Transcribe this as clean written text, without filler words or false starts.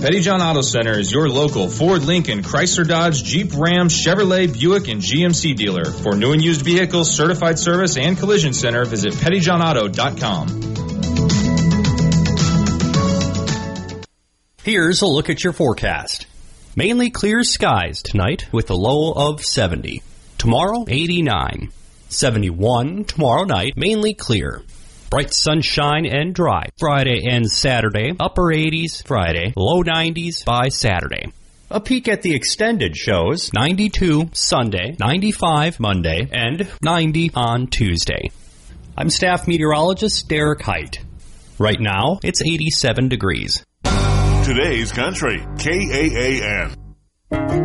Petty John Auto Center is your local Ford, Lincoln, Chrysler, Dodge, Jeep, Ram, Chevrolet, Buick, and GMC dealer. For new and used vehicles, certified service, and collision center, visit pettyjohnauto.com. Here's a look at your forecast. Mainly clear skies tonight with a low of 70. Tomorrow, 89. 71 tomorrow night, mainly clear. Bright sunshine and dry Friday and Saturday. Upper 80s Friday, low 90s by Saturday. A peek at the extended shows 92 Sunday, 95 Monday, and 90 on Tuesday. I'm staff meteorologist Derek Height. Right now, it's 87 degrees. Today's Country, KAAN.